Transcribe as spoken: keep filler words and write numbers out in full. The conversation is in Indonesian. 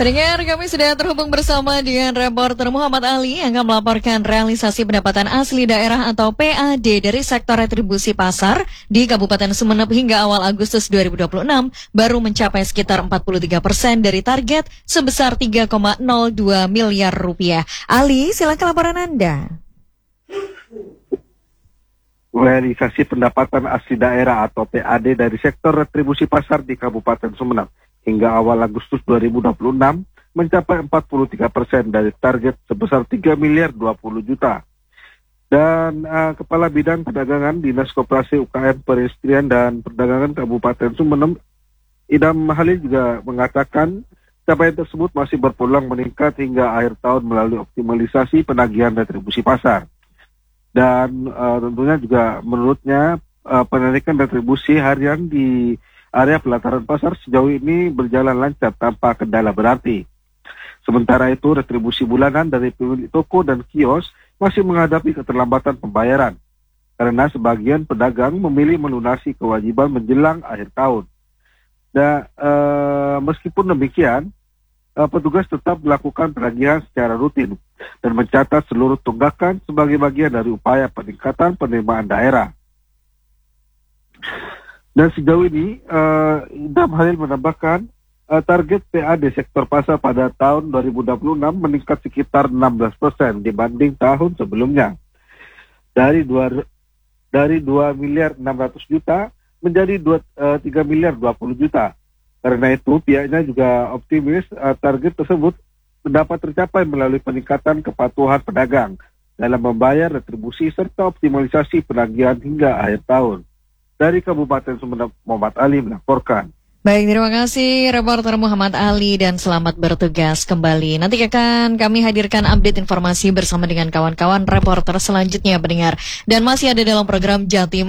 Pendengar, kami sudah terhubung bersama dengan reporter Muhammad Ali yang akan melaporkan realisasi pendapatan asli daerah atau P A D dari sektor retribusi pasar di Kabupaten Sumeneb hingga awal Agustus dua ribu dua puluh enam baru mencapai sekitar empat puluh tiga persen dari target sebesar tiga koma nol dua miliar rupiah. Ali, silakan laporan Anda. Realisasi pendapatan asli daerah atau P A D dari sektor retribusi pasar di Kabupaten Sumeneb hingga awal Agustus dua ribu dua puluh enam mencapai empat puluh tiga persen dari target sebesar tiga miliar dua puluh juta. Dan uh, Kepala Bidang Perdagangan Dinas Koperasi U K M Perindustrian dan Perdagangan Kabupaten Sumeneb, Idam Halil juga mengatakan capaian tersebut masih berpeluang meningkat hingga akhir tahun melalui optimalisasi penagihan retribusi pasar. Dan uh, tentunya juga menurutnya uh, penarikan retribusi harian di area pelataran pasar sejauh ini berjalan lancar tanpa kendala berarti. Sementara itu retribusi bulanan dari pemilik toko dan kios masih menghadapi keterlambatan pembayaran karena sebagian pedagang memilih melunasi kewajiban menjelang akhir tahun. Dan uh, meskipun demikian, uh, petugas tetap melakukan penagihan secara rutin dan mencatat seluruh tunggakan sebagai bagian dari upaya peningkatan penerimaan daerah. Dan sejauh ini, uh, Idam Halil menambahkan uh, target P A D sektor pasar pada tahun dua ribu dua puluh enam meningkat sekitar enam belas persen dibanding tahun sebelumnya. Dari dua, dari dua miliar enam ratus juta menjadi dua, uh, tiga miliar dua puluh juta. Karena itu, pihaknya juga optimis uh, target tersebut dapat tercapai melalui peningkatan kepatuhan pedagang dalam membayar retribusi serta optimalisasi penagihan hingga akhir tahun. Dari Kabupaten Sumeneb, Muhammad Ali melaporkan. Baik, terima kasih reporter Muhammad Ali dan selamat bertugas kembali. Nanti akan kami hadirkan update informasi bersama dengan kawan-kawan reporter selanjutnya pendengar. Dan masih ada dalam program Jatim